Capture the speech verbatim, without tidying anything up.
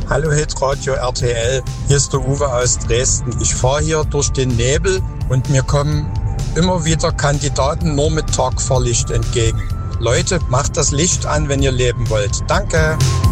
Hallo Hitradio R T L, hier ist der Uwe aus Dresden. Ich fahre hier durch den Nebel und mir kommen immer wieder Kandidaten nur mit Tagfahrlicht entgegen. Leute, macht das Licht an, wenn ihr leben wollt. Danke.